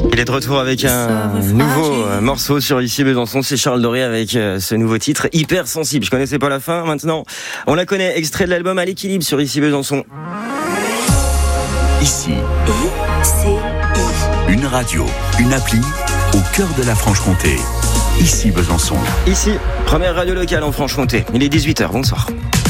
Il est de retour avec un nouveau morceau sur Ici Besançon. C'est Charles Doré avec ce nouveau titre hyper sensible. Je connaissais pas la fin, maintenant on la connaît. Extrait de l'album À l'équilibre sur Ici Besançon. Ici, une radio, une appli au cœur de la Franche-Comté. Ici Besançon. Ici, première radio locale en Franche-Comté. Il est 18h, bonsoir.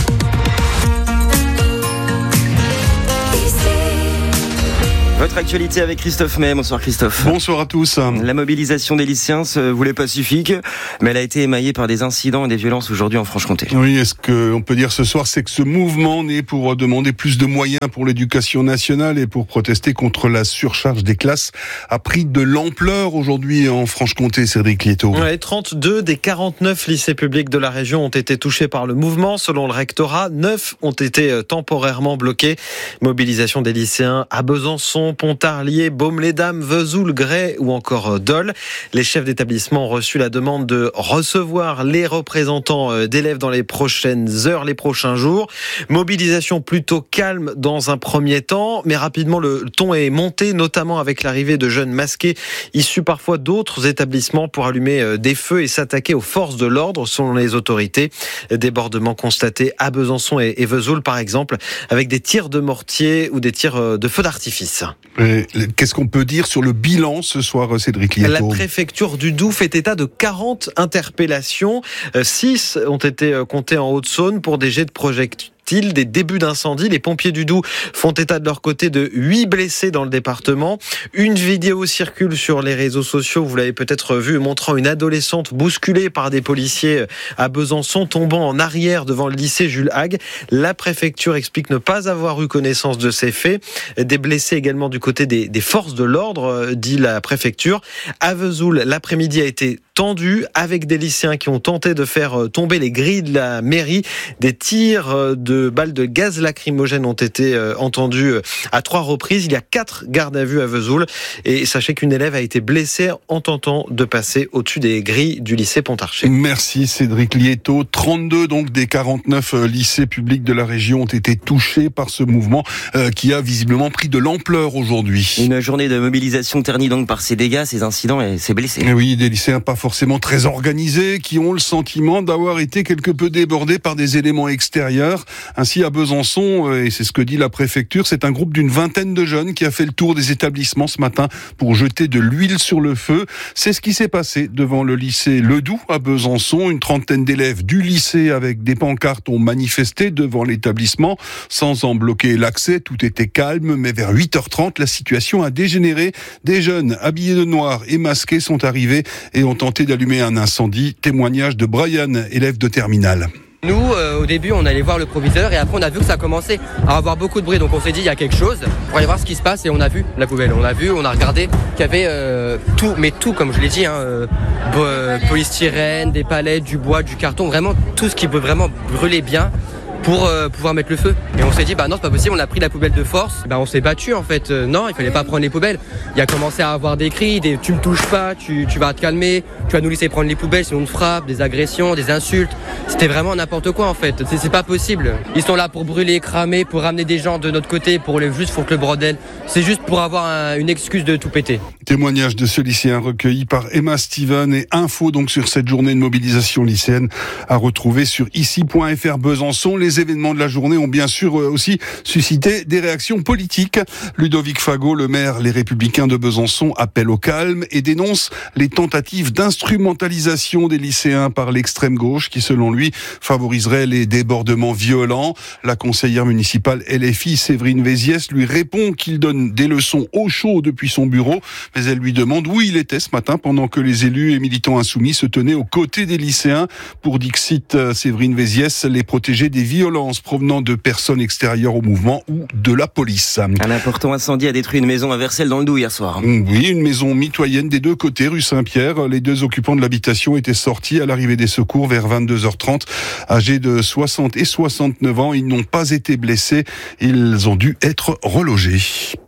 Votre actualité avec Christophe May. Bonsoir Christophe. Bonsoir à tous. La mobilisation des lycéens se voulait pacifique, mais elle a été émaillée par des incidents et des violences aujourd'hui en Franche-Comté. Oui, est-ce qu'on peut dire ce soir, c'est que ce mouvement naît pour demander plus de moyens pour l'éducation nationale et pour protester contre la surcharge des classes a pris de l'ampleur aujourd'hui en Franche-Comté, Cédric Lietto. Ouais, 32 des 49 lycées publics de la région ont été touchés par le mouvement. Selon le rectorat, 9 ont été temporairement bloqués. Mobilisation des lycéens à Besançon, Pontarlier, Baume-les-Dames, Vesoul, Grès ou encore Dole. Les chefs d'établissement ont reçu la demande de recevoir les représentants d'élèves dans les prochaines heures, les prochains jours. Mobilisation plutôt calme dans un premier temps, mais rapidement le ton est monté, notamment avec l'arrivée de jeunes masqués issus parfois d'autres établissements pour allumer des feux et s'attaquer aux forces de l'ordre selon les autorités. Débordements constatés à Besançon et Vesoul par exemple, avec des tirs de mortier ou des tirs de feu d'artifice. Qu'est-ce qu'on peut dire sur le bilan ce soir, Cédric Lietto ? La préfecture du Doubs fait état de 40 interpellations. 6 ont été comptées en Haute-Saône pour des jets de projectiles, des débuts d'incendie. Les pompiers du Doubs font état de leur côté de 8 blessés dans le département. Une vidéo circule sur les réseaux sociaux, vous l'avez peut-être vu, montrant une adolescente bousculée par des policiers à Besançon, tombant en arrière devant le lycée Jules Hague. La préfecture explique ne pas avoir eu connaissance de ces faits. Des blessés également du côté des forces de l'ordre, dit la préfecture. À Vesoul, l'après-midi a été tendu avec des lycéens qui ont tenté de faire tomber les grilles de la mairie. Des tirs de balles de gaz lacrymogène ont été entendus à 3 reprises. Il y a 4 gardes à vue à Vesoul. Et sachez qu'une élève a été blessée en tentant de passer au-dessus des grilles du lycée Pontarchet. Merci Cédric Lietto. 32 donc des 49 lycées publics de la région ont été touchés par ce mouvement qui a visiblement pris de l'ampleur aujourd'hui. Une journée de mobilisation ternie donc par ces dégâts, ces incidents et ces blessés. Et oui, des lycéens pas forcément très organisés, qui ont le sentiment d'avoir été quelque peu débordés par des éléments extérieurs. Ainsi, à Besançon, et c'est ce que dit la préfecture, c'est un groupe d'une vingtaine de jeunes qui a fait le tour des établissements ce matin pour jeter de l'huile sur le feu. C'est ce qui s'est passé devant le lycée Ledoux à Besançon. Une trentaine d'élèves du lycée avec des pancartes ont manifesté devant l'établissement sans en bloquer l'accès. Tout était calme, mais vers 8h30, la situation a dégénéré. Des jeunes habillés de noir et masqués sont arrivés et ont tenté d'allumer un incendie. Témoignage de Brian, élève de terminale. Nous, au début, on allait voir le proviseur et après on a vu que ça commençait à avoir beaucoup de bruit. Donc on s'est dit, il y a quelque chose. Pour aller voir ce qui se passe et on a vu la poubelle. On a regardé qu'il y avait tout, comme je l'ai dit, polystyrène, des palettes, du bois, du carton, vraiment tout ce qui peut vraiment brûler bien pour pouvoir mettre le feu. Et on s'est dit, non, c'est pas possible, on a pris la poubelle de force. On s'est battu en fait. Non, il fallait pas prendre les poubelles. Il a commencé à avoir des cris, tu me touches pas, tu vas te calmer, tu vas nous laisser prendre les poubelles, sinon on te frappe, des agressions, des insultes. C'était vraiment n'importe quoi en fait. C'est pas possible. Ils sont là pour brûler, cramer, pour ramener des gens de notre côté, pour juste foutre le bordel. C'est juste pour avoir une excuse de tout péter. Témoignage de ce lycéen recueilli par Emma Steven et info donc sur cette journée de mobilisation lycéenne à retrouver sur ici.fr Besançon. Les événements de la journée ont bien sûr aussi suscité des réactions politiques. Ludovic Fagot, le maire Les Républicains de Besançon, appelle au calme et dénonce les tentatives d'instrumentalisation des lycéens par l'extrême gauche qui, selon lui, favoriserait les débordements violents. La conseillère municipale LFI, Séverine Véziès, lui répond qu'il donne des leçons au chaud depuis son bureau, mais elle lui demande où il était ce matin pendant que les élus et militants insoumis se tenaient aux côtés des lycéens pour, dixit Séverine Véziès, les protéger des violences provenant de personnes extérieures au mouvement ou de la police. Un important incendie a détruit une maison à Vercelles dans le Doubs hier soir. Oui, une maison mitoyenne des deux côtés, rue Saint-Pierre. Les 2 occupants de l'habitation étaient sortis à l'arrivée des secours vers 22h30. Âgés de 60 et 69 ans, ils n'ont pas été blessés. Ils ont dû être relogés.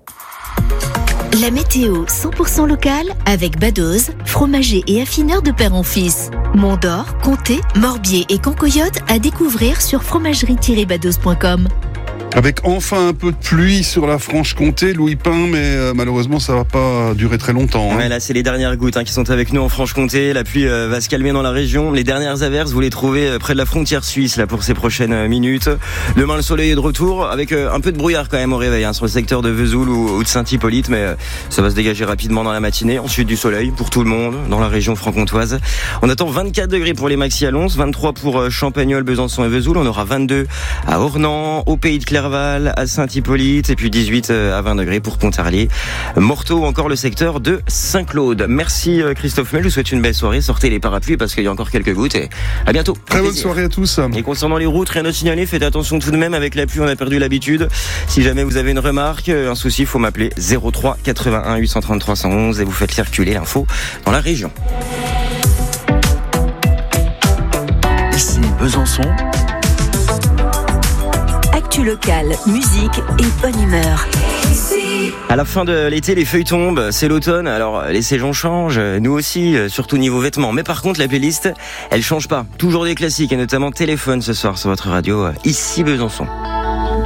La météo 100% locale avec Badoz, fromager et affineur de père en fils. Mont-d'Or, Comté, Morbier et Cancoyote à découvrir sur fromagerie-badoz.com. Avec enfin un peu de pluie sur la Franche-Comté, Louis Pain, mais malheureusement ça va pas durer très longtemps. Ouais, là c'est les dernières gouttes qui sont avec nous en Franche-Comté. La pluie va se calmer dans la région. Les dernières averses, vous les trouvez près de la frontière suisse là pour ces prochaines minutes. Demain le soleil est de retour avec un peu de brouillard quand même au réveil sur le secteur de Vesoul ou de Saint-Hippolyte, mais ça va se dégager rapidement dans la matinée. Ensuite du soleil pour tout le monde dans la région franc-comtoise. On attend 24 degrés pour les maxi à Lons, 23 pour Champagnole, Besançon et Vesoul. On aura 22 à Ornans, au Pays de Clerval, à Saint-Hippolyte et puis 18 à 20 degrés pour Pontarlier, Morteau ou encore le secteur de Saint-Claude. Merci Christophe Mel, je vous souhaite une belle soirée. Sortez les parapluies parce qu'il y a encore quelques gouttes et à bientôt. Très bonne soirée à tous. Et concernant les routes, rien à signaler, faites attention tout de même, avec la pluie on a perdu l'habitude. Si jamais vous avez une remarque, un souci, il faut m'appeler 03 81 833 111 et vous faites circuler l'info dans la région. Ici Besançon. Actu locale, musique et bonne humeur. À la fin de l'été, les feuilles tombent, c'est l'automne, alors les saisons changent, nous aussi, surtout niveau vêtements. Mais par contre, la playlist, elle change pas. Toujours des classiques et notamment Téléphone ce soir sur votre radio, ici Besançon.